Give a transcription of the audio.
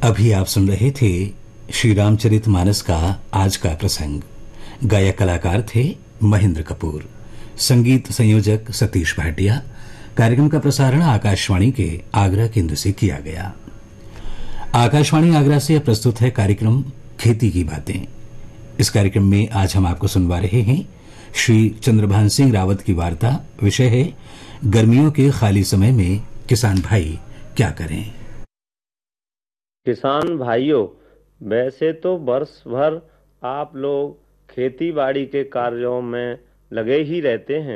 अभी आप सुन रहे थे श्री रामचरितमानस का आज का प्रसंग। गायक कलाकार थे महेंद्र कपूर, संगीत संयोजक सतीश भाटिया। कार्यक्रम का प्रसारण आकाशवाणी के आगरा केंद्र से किया गया। आकाशवाणी आगरा से प्रस्तुत है कार्यक्रम खेती की बातें। इस कार्यक्रम में आज हम आपको सुनवा रहे हैं श्री चंद्रभान सिंह रावत की वार्ता। विषय है गर्मियों के खाली समय में किसान भाई क्या करें। किसान भाइयों, वैसे तो वर्ष भर आप लोग खेती बाड़ी के कार्यों में लगे ही रहते हैं,